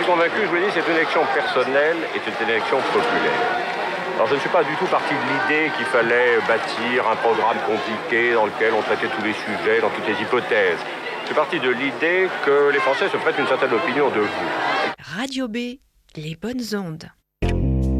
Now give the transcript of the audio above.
convaincu, je vous dis, c'est une élection personnelle et c'est une élection populaire. Alors je ne suis pas du tout parti de l'idée qu'il fallait bâtir un programme compliqué dans lequel on traitait tous les sujets, dans toutes les hypothèses. Je suis parti de l'idée que les Français se feraient une certaine opinion de vous. Radio B, les bonnes ondes.